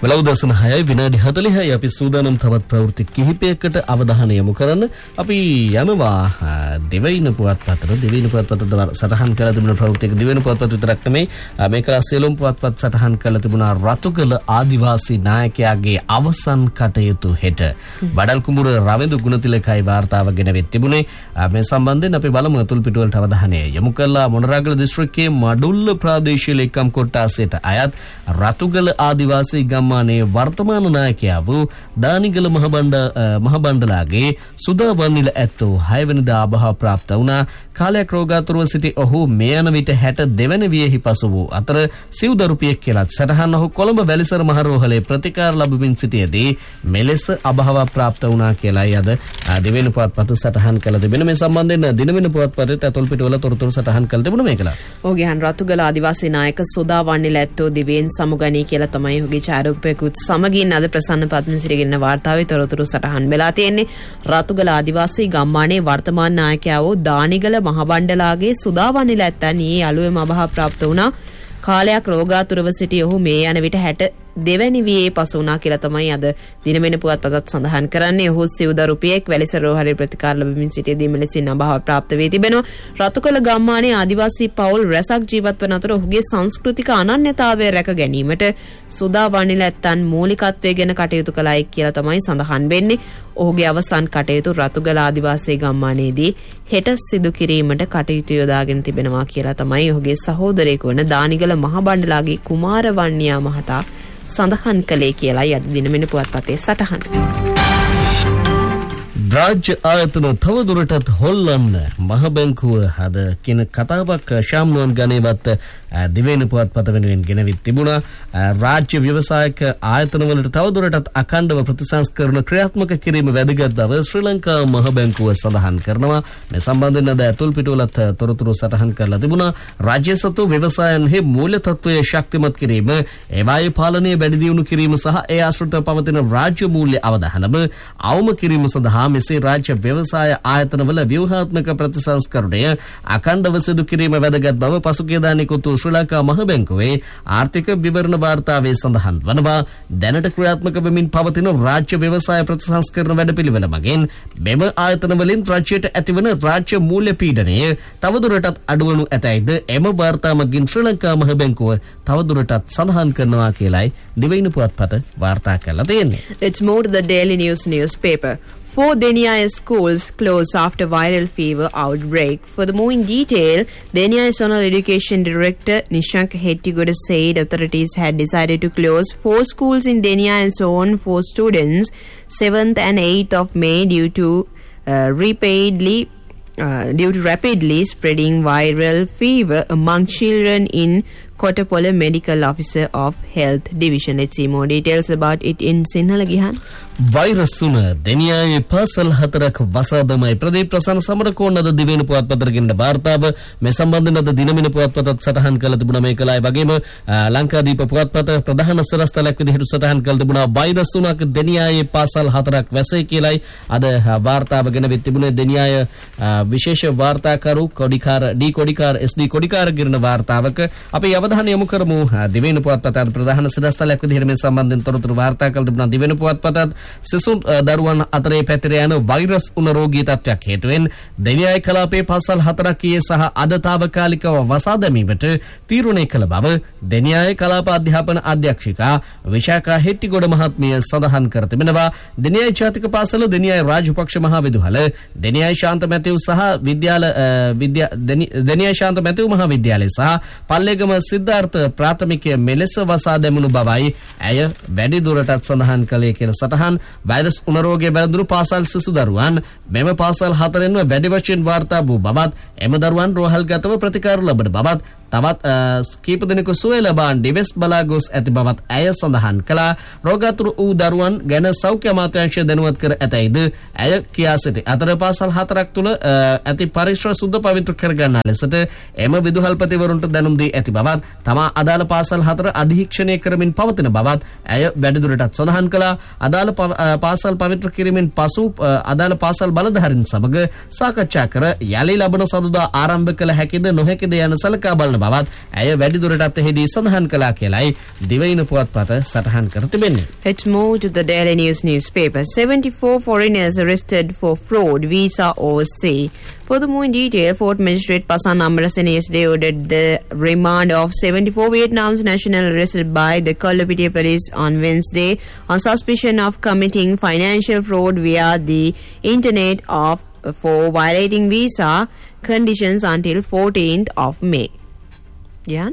වෙලව දසන 6යි විනාඩි 40යි අපි සූදානම් තවත් ප්‍රවෘත්ති කිහිපයකට අවධානය යොමු කරන්න. අපි යනවා දෙවයින පුවත්පතට. දෙවයින පුවත්පතට සටහන් කරලා තිබුණ ප්‍රවෘත්තියක දෙවයින පුවත්පත විතරක් නෙමෙයි මේක සියලුම පුවත්පත් සටහන් කරලා තිබුණා රතුගල ආදිවාසී නායකයාගේ අවසන් කටයුතු හෙට. බඩල් කුඹුර රවින්දු ගුණතිලකයි වාර්තාව ගෙනවෙත් තිබුණේ. මේ සම්බන්ධයෙන් අපි බලමු අතුල් පිටුවලට අවධානය යොමු කළා. මොනරාගල දිස්ත්‍රික්කයේ මඩුල්ල ප්‍රාදේශීය ලේකම් කොට්ටාසයට අයත් රතුගල ආදිවාසී ගම්මානයේ වර්තමාන නායකයා වූ දානිගල මහබණ්ඩලාගේ සුදාවන්නිල ඇත්තෝ 6 වෙනිදා අභාව ප්‍රාප්ත වුණා. කාලයක් රෝගාතුරව සිටි ඔහු මේ යන විට 62 වෙනි වියෙහි පසු වූ අතර සිව්දරුපියෙක් කියලා සටහන් ඔහු කොළඹ වැලිසර මහරෝහලේ ප්‍රතිකාර ලැබමින් සිටියේදී මෙලෙස අභාව ප්‍රාප්ත වුණා කියලායි අද දෙවෙනි පුවත්පත සටහන් කළ තිබෙන. මේ සම්බන්ධයෙන් දිනවෙනි පුවත්පතේ අතුල් පිටුවල තොරතුරු සටහන් කළ තිබුණා මේකලා. ඔහුගේ රතුගල ආදිවාසී නායක සුදාවන්නිල ඇත්තෝ දිවෙන් සමුගනී කියලා තමයි ඔහුගේ ඡායාරූපයකුත් සමගින් අද ප්‍රසන්න පද්මසිරිගෙන්න වාර්තාවේ තොරතුරු සටහන් වෙලා තියෙන්නේ. රතුගල ආදිවාසී ගම්මානයේ වර්තමාන නායකයා වූ දානිගල මහබණ්ඩලාගේ සුදාවන්නිල ඇත්තන් ඊයේ අලුයම අභාව ප්‍රාප්ත වුණා. කාලයක් රෝගාතුරව සිටි ඔහු මේ යන විට 62 වෙනි වියේ පසු වුණා කියලා තමයි අද දිනවෙන පුවත්පතත් සඳහන් කරන්නේ. ඔහු සිව්දරුපියෙක් වැලිසර රෝහලේ ප්‍රතිකාර ලැබමින් සිටියේදී මෙලෙසින් අභාව ප්‍රාප්ත වී තිබෙනවා. රතුකල ගම්මානයේ ආදිවාසී පවුල් රැසක් ජීවත් වන අතර ඔහුගේ සංස්කෘතික අනන්‍යතාවය රැක ගැනීමට සුදාවන්නිල ඇත්තන් මූලිකත්වයේ ගැන කටයුතු කළායි කියලා තමයි සඳහන් වෙන්නේ. ඔහුගේ අවසන් කටයුතු රතුගල ආදිවාසී ගම්මානයේදී හෙට සිදු කිරීමට කටයුතු යොදාගෙන තිබෙනවා කියලා තමයි ඔහුගේ සහෝදරයෙකු වන දානිගල මහබණ්ඩලාගේ කුමාරවන්නියා මහතා සඳහන් කළේ කියලායි අද දිනවෙන පුවත්පතේ සටහන. රාජ්‍ය ආයතන තවදුරටත් හොල්ලන්න මහ බැංකුව හද කියන කතාවක් ශාම්නුවන් ගණේවත් දිවෙන පුවත්පත වෙනුවෙන් ගෙනවිත් තිබුණා. රාජ්‍ය ව්‍යවසායක ආයතනවලට තවදුරටත් අඛණ්ඩව ප්‍රතිසංස්කරණ ක්‍රියාත්මක කිරීම වැදගත් බව ශ්‍රී ලංකා මහ බැංකුව සඳහන් කරනවා. මේ සම්බන්ධයෙන් අද අතුල් පිටුවලත් තොරතුරු සටහන් කරලා තිබුණා. රාජ්‍ය සතු ව්‍යවසායන්හි මූල්‍ය තත්ත්වය ශක්තිමත් කිරීම, ඒවායේ පාලනය වැඩි දියුණු කිරීම සහ ඒ ආශ්‍රිතව පවතින රාජ්‍ය මූල්‍ය අවදානම අවම කිරීම සඳහා මෙසේ රාජ්‍ය ව්‍යවසාය ආයතනවල ව්‍යුහාත්මක ප්‍රතිසංස්කරණය අඛණ්ඩව සිදු කිරීම වැදගත් බව පසුගියදා නිකුත් වූ ශ්‍රී ලංකා මහ බැංකුවේ ආර්ථික විවරණ වාර්තාවේ සඳහන් වනවා. දැනට ක්‍රියාත්මක වෙමින් පවතින රාජ්‍ය ව්‍යවසාය ප්‍රතිසංස්කරණ වැඩපිළිවෙල මගින් මෙම ආයතනවලින් රාජ්‍යයට ඇතිවන රාජ්‍ය මූල්‍ය පීඩනය තවදුරටත් අඩුවනු ඇතැයිද එම වාර්තා මගින් ශ්‍රී ලංකා මහ බැංකුව තවදුරටත් සඳහන් කරනවා කියලායි දිවයින පුවත්පත වාර්තා කරලා තියෙන්නේ. Let's move to the Daily News newspaper. 4 Deniya schools close after viral fever outbreak. Furthermore, in detail, Deniya Zonal Education Director Nishank Hettigoda said authorities had decided to close 4 schools in Deniya zone for students 7th and 8th of May due to rapidly spreading viral fever among children in Kottapola Medical Officer of Health Division. Let's see more details about it in Sinhala Gihan. Virus suna Deniya pasal hatarak wasadamai Pradeep Prasanna Samarakona දිවෙන පුවත්පතකින් වාර්තාව මේ සම්බන්ධයෙන් අද දිනමින පුවත්පතත් සටහන් කළ තිබුණා. මේකලයි වගේම ලංකාදීප පුවත්පත ප්‍රධාන සරස්තලයක් විදිහට සටහන් කළ තිබුණා. වෛරස් සුණක් දෙනියායේ පාසල් 4ක් වැසේ කියලායි අද වාර්තාව ගෙනවිත් තිබුණේ. දෙනියාය විශේෂ වාර්තාකරු කොඩිකාර SD කොඩිකාර ගිරණ වාර්තාවක අපි අවධානය යොමු කරමු. දිවෙන පුවත්පතත් ප්‍රධාන සරස්තලයක් විදිහට මේ සම්බන්ධයෙන් තොරතුරු වාර්තා කළ තිබුණා. දිවෙන පුවත්පතත් සිසු දරුවන් අතරේ පැතිර යන වෛරස් උන රෝගී තත්ත්වයක් හේතුවෙන් දෙනියාය කලාපයේ පාසල් 4ක් සහ අද තාවකාලිකව වසා දැමීමට තීරණය කළ බව දෙනියාය කලාප අධ්‍යාපන අධ්‍යක්ෂිකා විශාඛා හෙට්ටිගොඩ මහත්මිය සඳහන් කර තිබෙනවා. දෙනියාය ජාතික පාසල, දෙනියාය රාජපක්ෂ මහා විදුහල, දෙනියාය ශාන්ත මැතිව් මහා විද්‍යාලය සහ පල්ලේගම සිද්ධාර්ථ ප්‍රාථමිකය මෙලෙස වසා දැමුණු බවයි ඇය වැඩි දුරටත් සඳහන් කළේ කියලා සටහන්. වෛරස් උන රෝගයේ බැලඳුණු පාසල් සිසු දරුවන් මෙම පාසල් 4ෙන්ම වැඩි වශයෙන් වාර්තා වූ බවත්, එම දරුවන් රෝහල්ගතව ප්‍රතිකාර ලබන බවත්, තවත් කීප දිනක සුවය ලබා ඩිවෙස් බලා ගොස් ඇති බවත් ඇය සඳහන් කළා. රෝගාතුර වූ දරුවන් ගැන සෞඛ්‍ය අමාත්‍යාංශය දැනුවත් කර ඇතැයිද ඇය කියා සිටි. අතර පාසල් 4ක් තුළ ඇති පරිශ්‍ර සුද්ධ පවිත්‍ර කර ගන්නා ලෙසට එම විදුහල්පතිවරුන්ට දැනුම් දී ඇති බවත්, තමා අදාළ පාසල් 4 අධීක්ෂණය කරමින් පවතින බවත් ඇය වැඩිදුරටත් සඳහන් කළා. අදාළ පාසල් පවිත්‍ර කිරීමෙන් පසු අදාළ පාසල් බලධාරීන් සමග සාකච්ඡා කර යලි ලබන සදුදා ආරම්භ කළ හැකිද නොහැකිද යන සලකා බලන බවත් ඇය වැඩිදුරටත් එහිදී සඳහන් කළා කියලායි දිවයින පුවත්පත සටහන් කර තිබෙන්නේ. Let's move to the Daily News newspaper. 74 foreigners arrested for fraud visa overseas. Furthermore, in detail, Fort Magistrate Pasan Amarasen yesterday ordered the remand of 74 Vietnamese nationals arrested by the Kolopitiya police on Wednesday on suspicion of committing financial fraud via the internet for violating visa conditions until 14th of May. Jan?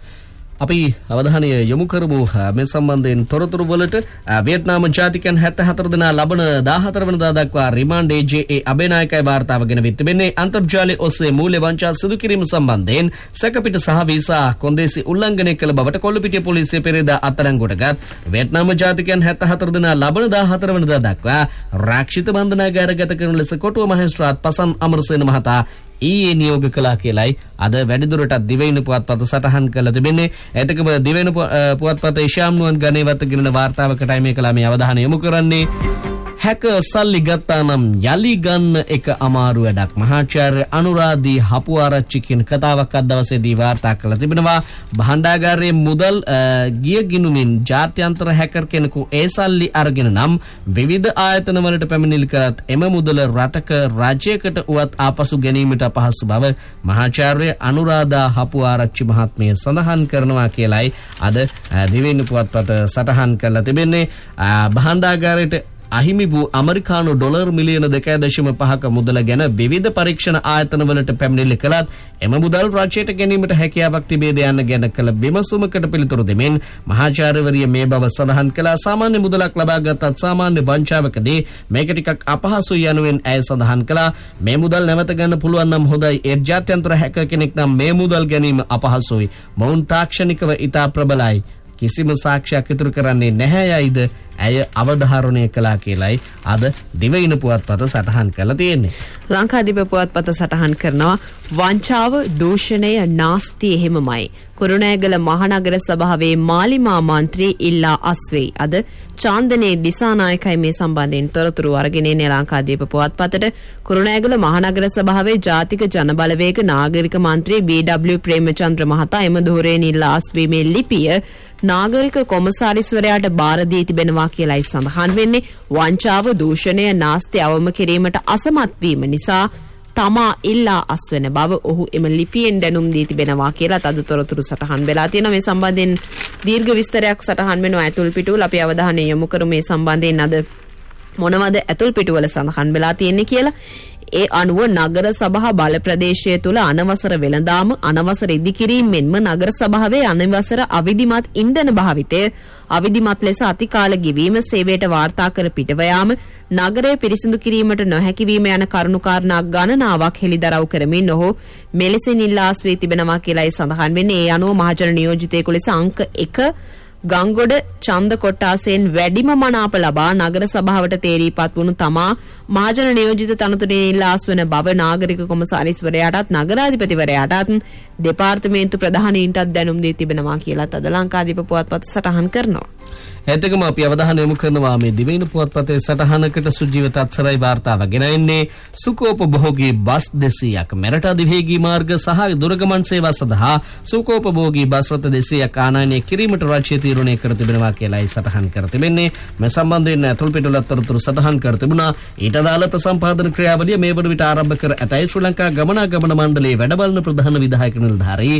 අපි අවධානය යොමු කරමු මේ සම්බන්ධයෙන් තොරතුරු වලට. වියට්නාම ජාතිකයන් 74 දෙනා ලබන 14 වෙනිදා දක්වා රිමාන්ඩ් ඒ අබේනායකයි වාර්තාව ගෙන තිබෙන්නේ. අන්තර්ජාලය ඔස්සේ මූල්‍ය වංචා සිදු කිරීම සම්බන්ධයෙන් සැකපිට සහ වීසා කොන්දේසි උල්ලංඝනය කළ බවට කොල්ලපිටිය පොලිසිය පෙරේදා අත්අඩංගුවටගත් වියට්නාම ජාතිකයන් 74 දෙනා ලබන 14 වෙනිදා දක්වා රාක්ෂිත බන්ධනාගාරගත කරන ලෙස කොටුව මහේස්ත්‍රාත් පසන් අමරසේන මහතා ඊයේ නියෝග කළා කියලයි අද වැඩිදුරටත් දිවයින පුවත්පත සටහන් කළ තිබෙන්නේ. එතකම දිවයින පුවත්පත ඉෂාම් නුවන් ගණේවත ගෙනෙන වාර්තාවකටයි මේ කලා මේ අවධානය යොමු කරන්නේ. හැක සල්ලි ගත්තා නම් යලි ගන්න එක අමාරු වැඩක්. මහාචාර්ය අනුරාදී හපුආරච්චි කියන කතාවක් අද දවසේදී වාර්තා කළ තිබෙනවා. භාණ්ඩාගාරයේ මුදල් ගිය ගිනුමින් ජාත්‍යන්තර හැකර් කෙනෙකු ඒ සල්ලි අරගෙන නම් විවිධ ආයතන වලට පැමිණිලි කරත් එම මුදල රටක රාජ්‍යයකට උවත් ආපසු ගැනීමට අපහසු බව මහාචාර්ය අනුරාදා හපුආරච්චි මහත්මිය සඳහන් කරනවා කියලයි අද දිවයින පුවත්පත සටහන් කරලා තිබෙන්නේ. භාණ්ඩාගාරයට අහිමි වූ ඇමරිකානු ඩොලර් මිලියන 2.5ක මුදල ගැන විවිධ පරීක්ෂණ ආයතන වලට පැමිණිලි කළත් එම මුදල් රාජ්‍යයට ගැනීමට හැකියාවක් තිබේද යන්න ගැන කළ විමසුමකට පිළිතුරු දෙමින් මහාචාර්යවරිය මේ බව සඳහන් කළා. සාමාන්‍ය මුදලක් ලබා ගත්තත් සාමාන්‍ය වංචාවකදී මේක ටිකක් අපහසුයි යනුවෙන් ඇය සඳහන් කළා. මේ මුදල් නැවත ගන්න පුළුවන් නම් හොඳයි. ඒ ජාත්‍යන්තර හැකර් කෙනෙක් නම් මේ මුදල් ගැනීම අපහසුයි. මොවුන් තාක්ෂණිකව ඉතා ප්‍රබලයි. කිසිම සාක්ෂියක් ඉතුරු කරන්නේ නැහැ යයිද ඇය අවධාරණය කළා කියලයි අද දිවයින පුවත්පත සටහන් කරලා තියෙන්නේ. ලංකාදීප පුවත්පත සටහන් කරනවා වංචාව දූෂණය නාස්ති එහෙමමයි. කුරුණෑගල මහනගර සභාවේ මාලිමා මන්ත්‍රී ඉල්ලා අස්වෙයි. අද චාන්දනේ දිසානායකයි මේ සම්බන්ධයෙන් තොරතුරු අරගෙන එන්නේ ලංකාදීප පුවත්පතට. කුරුණෑගල මහනගර සභාවේ ජාතික ජනබලවේග නාගරික මන්ත්‍රී බී.ඩබ්ලිව් ප්‍රේමචන්ද්‍ර මහතා එම ධෝරණයෙන් ඉල්ලා අස්වීමේ ලිපිය නාගරික කොමසාරිස්වරයාට බාර දී තිබෙනවා කියලායි සඳහන් වෙන්නේ. වංචාව දූෂණය නාස්ති අවම කිරීමට අසමත් වීම නිසා තමා ඉල්ලා අස්වන බව ඔහු එම ලිපියෙන් දැනුම් දී තිබෙනවා කියලා තද තොරතුරු සටහන් වෙලා තියෙනවා. මේ සම්බන්ධයෙන් දීර්ඝ විස්තරයක් සටහන් වෙනවා ඇතුල් පිටුවල. අපි අවධානය යොමු කරමු මේ සම්බන්ධයෙන් අද මොනවද ඇතුල් පිටුවල සඳහන් වෙලා තියෙන්නේ කියලා. ඒ අනුව නගර සභා බල ප්‍රදේශය තුළ අනවසර වෙළඳාම අනවසර ඉදිකිරීම මෙන්ම නගර සභාවේ අනවසර අවිධිමත් ඉන්ධන භාවිතය අවිධිමත් ලෙස අතිකාල ගෙවීම සේවයට වාර්තා කර පිටව යාම නගරය පිරිසිදු කිරීමට නොහැකි වීම යන කරුණු කාරණා ගණනාවක් හෙළිදරව් කරමින් ඔහු මෙලෙසින් ඉල්ලා අස්වී තිබෙනවා කියලායි සඳහන් වෙන්නේ. ඒ අනුව මහජන නියෝජිතයෙකු ලෙස අංක 1 ගංගොඩ ඡන්ද කොට්ටාසෙන් වැඩිම මනාප ලබා නගර සභාවට තේරීපත් වුණු තමා මහජන නියෝජිත තනතුරෙන් ඉල්ලා අස්වන බව නාගරික කොමසාරිස්වරයාටත් නගරාධිපතිවරයාටත් දෙපාර්තමේන්තු ප්‍රධානීන්ටත් දැනුම් දී තිබෙනවා කියලා අද ලංකාදීප පුවත්පත සටහන් කරනවා. එතකම අපි අවධානය යොමු කරනවා මේ දිවයින පුවත්පතේ සටහනකට සුජීව තත්සරයි වාර්තාව ගෙන එන්නේ. සුඛෝපභෝගී බස් 200ක් මෙරට අධිවේගී මාර්ග සහ දුරගමන් සේවා සඳහා සුඛෝපභෝගී බස් රථ 200ක් ආනයනය කිරීමට රාජ්‍ය තීරණය කර තිබෙනවා කියලායි සටහන් කර තිබෙන්නේ. මේ සම්බන්ධයෙන් ඇතුල් පිටුල තොරතුරු සටහන් කර තිබුණා. ඊට අදාළ ප්‍රසම්පාදන ක්‍රියාවලිය මේ වන විට ආරම්භ කර ඇතැයි ශ්‍රී ලංකා ගමනාගමන මණ්ඩලයේ වැඩබලන ප්‍රධාන විධායක නිලධාරී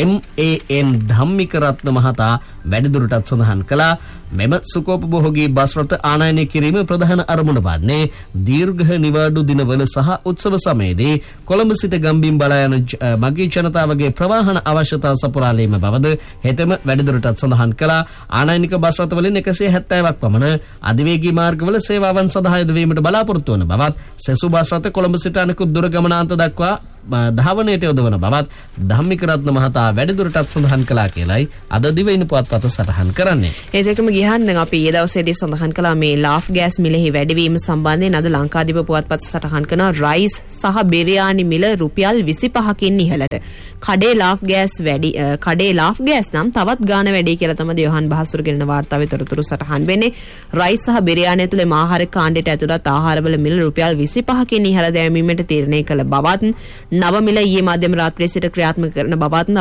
MAN ධම්මික රත්න මහතා වැඩිදුරටත් සඳහන් කළා. මෙම සුඛෝපභෝගී බස් රථ ආනයනය කිරීම ප්‍රධාන අරමුණ වන්නේ දීර්ඝ නිවාඩු දිනවල සහ උත්සව සමයේදී කොළඹ සිට ගම්බිම් බලා යන මගී ජනතාවගේ ප්‍රවාහන අවශ්‍යතා සපුරාලීම බවද හෙතෙම වැඩිදුරටත් සඳහන් කළා. ආනයනික බස් රථවලින් 170ක් පමණ අධිවේගී මාර්ගවල සේවාවන් සඳහා යෙදවීමට බලාපොරොත්තු වන බවත් සෙසු බස් රථ කොළඹ සිට අනෙකුත් දුර ගමනාන්ත දක්වා ධාවනයට යොදවන බවත් ධම්මික රත්න මහතා වැඩිදුරටත් සඳහන් කළා කියලායි අද දිවයින පුවත්පත සටහන් කරන්නේ. ඒ දෙකම ගියහන් දැන් අපි ඊ දවසේදී සඳහන් කළා මේ ලාෆ් ගෑස් මිලෙහි වැඩිවීම සම්බන්ධයෙන් අද ලංකාදීප පුවත්පත සටහන් කරන රයිස් සහ බිරියානි මිල රුපියල් 25කින් ඉහළට. කඩේ ලාෆ් ගෑස් නම් තවත් ගාන වැඩි කියලා තමයි යොහන් බහසුර ගෙනන වාර්තාවේ තොරතුරු සටහන් වෙන්නේ. රයිස් සහ බිරියානි ඇතුළේ ආහාර කාණ්ඩයට ඇතුළත් ආහාරවල මිල රුපියල් 25කින් ඉහළ දැමීමට තීරණය කළ බවත් නව මිල ඊයේ මධ්‍යම රාත්‍රියේ සිට ක්‍රියාත්මක කරන බවත්